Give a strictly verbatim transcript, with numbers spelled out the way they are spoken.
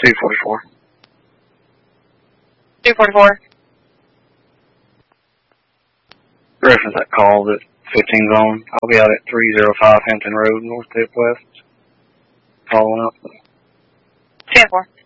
two forty-four. two forty-four. Reference that call that fifteen's on. I'll be out at three oh five Hampton Road, North Tip West. Following up. ten four.